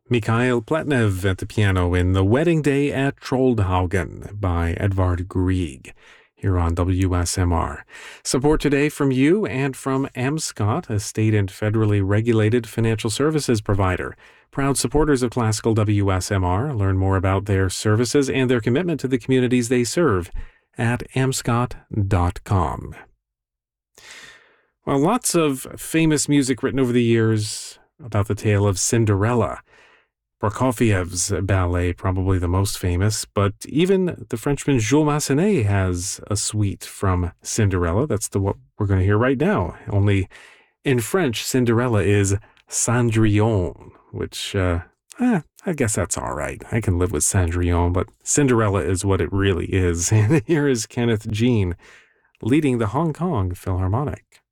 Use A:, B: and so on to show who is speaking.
A: Mikhail Pletnev at the piano in The Wedding Day at Troldhaugen by Edvard Grieg here on WSMR. Support today from you and from Amscot, a state and federally regulated financial services provider. Proud supporters of Classical WSMR. Learn more about their services and their commitment to the communities they serve at amscot.com. Well, lots of famous music written over the years about the tale of Cinderella. Prokofiev's ballet, probably the most famous, but even the Frenchman Jules Massenet has a suite from Cinderella. That's what we're going to hear right now. Only in French, Cinderella is Cendrillon, which, I guess that's all right. I can live with Cendrillon, but Cinderella is what it really is. And here is Kenneth Jean leading the Hong Kong Philharmonic.